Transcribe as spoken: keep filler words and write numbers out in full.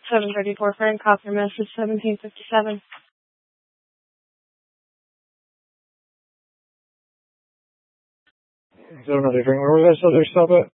seven thirty-four Frank, copy message seventeen fifty-seven. Is there another drink? Where was that other stop at?